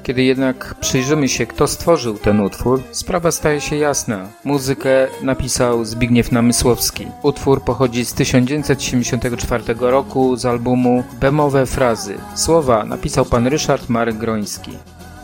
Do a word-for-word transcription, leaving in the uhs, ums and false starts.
Kiedy jednak przyjrzymy się, kto stworzył ten utwór, sprawa staje się jasna. Muzykę napisał Zbigniew Namysłowski. Utwór pochodzi z tysiąc dziewięćset siedemdziesiątego czwartego roku z albumu Bemowe frazy. Słowa napisał pan Ryszard Marek Groński.